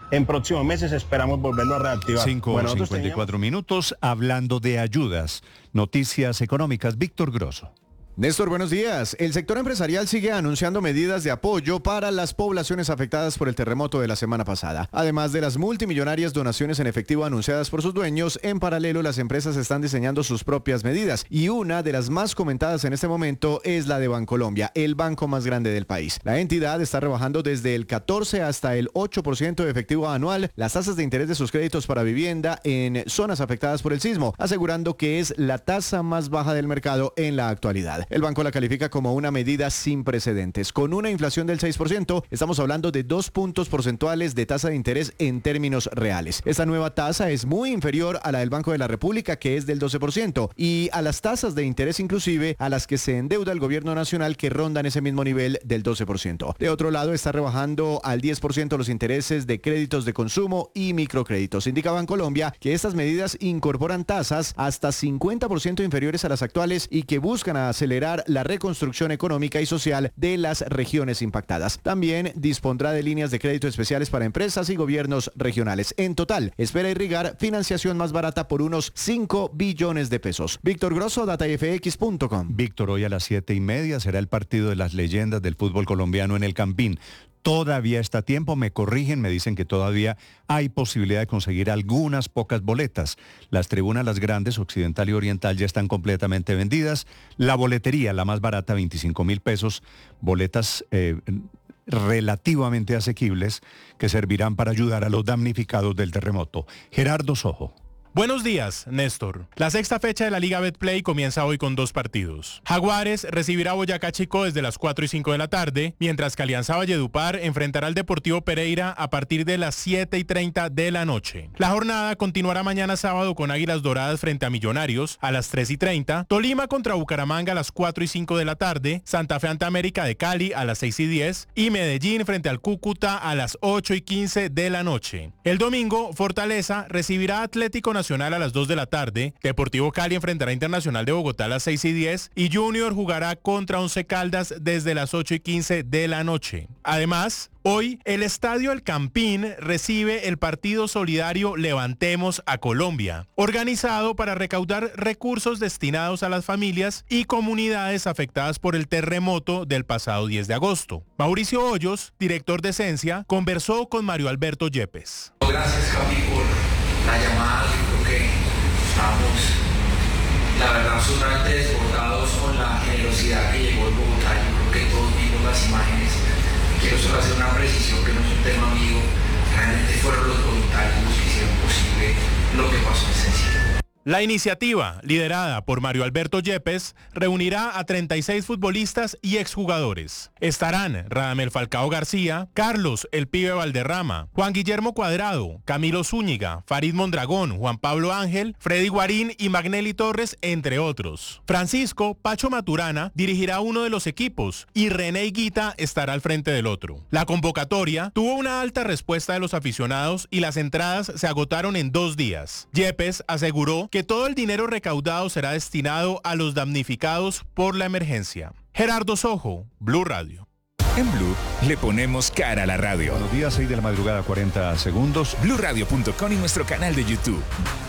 en próximos meses esperamos volverlo a reactivar. 5:54 minutos, hablando de ayudas, noticias económicas, Víctor Grosso. Néstor, buenos días. El sector empresarial sigue anunciando medidas de apoyo para las poblaciones afectadas por el terremoto de la semana pasada. Además de las multimillonarias donaciones en efectivo anunciadas por sus dueños, en paralelo las empresas están diseñando sus propias medidas y una de las más comentadas en este momento es la de Bancolombia, el banco más grande del país. La entidad está rebajando desde el 14 hasta el 8% de efectivo anual las tasas de interés de sus créditos para vivienda en zonas afectadas por el sismo, asegurando que es la tasa más baja del mercado en la actualidad. El banco la califica como una medida sin precedentes. Con una inflación del 6%, estamos hablando de 2 puntos porcentuales de tasa de interés en términos reales. Esta nueva tasa es muy inferior a la del Banco de la República, que es del 12%, y a las tasas de interés inclusive a las que se endeuda el gobierno nacional, que rondan ese mismo nivel del 12%. De otro lado, está rebajando al 10% los intereses de créditos de consumo y microcréditos. Indica Bancolombia que estas medidas incorporan tasas hasta 50% inferiores a las actuales y que buscan acelerar la reconstrucción económica y social de las regiones impactadas. También dispondrá de líneas de crédito especiales para empresas y gobiernos regionales. En total, espera irrigar financiación más barata por unos 5 billones de pesos. Víctor Grosso, datafx.com. Víctor, hoy a las 7:30 será el partido de las leyendas del fútbol colombiano en el Campín. Todavía está a tiempo, me corrigen, me dicen que todavía hay posibilidad de conseguir algunas pocas boletas. Las tribunas, las grandes, occidental y oriental, ya están completamente vendidas. La boletería, la más barata, 25.000 pesos. Boletas relativamente asequibles que servirán para ayudar a los damnificados del terremoto. Gerardo Sojo. Buenos días, Néstor. La sexta fecha de la Liga Betplay comienza hoy con 2 partidos. Jaguares recibirá a Boyacá Chico desde las 4:05 de la tarde, mientras que Alianza Valledupar enfrentará al Deportivo Pereira a partir de las 7:30 de la noche. La jornada continuará mañana sábado con Águilas Doradas frente a Millonarios a las 3:30, Tolima contra Bucaramanga a las 4:05 de la tarde, Santa Fe ante América de Cali a las 6:10 y Medellín frente al Cúcuta a las 8:15 de la noche. El domingo, Fortaleza recibirá a Atlético Nacional a las 2 de la tarde, Deportivo Cali enfrentará a Internacional de Bogotá a las 6:10 y Junior jugará contra Once Caldas desde las 8:15 de la noche. Además, hoy el Estadio El Campín recibe el partido solidario Levantemos a Colombia, organizado para recaudar recursos destinados a las familias y comunidades afectadas por el terremoto del pasado 10 de agosto. Mauricio Hoyos, director de Esencia, conversó con Mario Alberto Yepes. Gracias, Javi, por la llamada. Yo creo que estamos, la verdad, absolutamente desbordados con la generosidad que llegó en Bogotá. Yo creo que todos vimos las imágenes. Quiero solo hacer una precisión que no es un tema mío. Realmente fueron los voluntarios los que hicieron posible lo que pasó en Esencia. La iniciativa, liderada por Mario Alberto Yepes, reunirá a 36 futbolistas y exjugadores. Estarán Radamel Falcao García, Carlos El Pibe Valderrama, Juan Guillermo Cuadrado, Camilo Zúñiga, Farid Mondragón, Juan Pablo Ángel, Freddy Guarín y Magnelli Torres, entre otros. Francisco Pacho Maturana dirigirá uno de los equipos y René Higuita estará al frente del otro. La convocatoria tuvo una alta respuesta de los aficionados y las entradas se agotaron en 2 días. Yepes aseguró que todo el dinero recaudado será destinado a los damnificados por la emergencia. Gerardo Sojo, Blue Radio. En Blue le ponemos cara a la radio. Buenos días, 6 de la madrugada, 40 segundos. BlueRadio.com y nuestro canal de YouTube.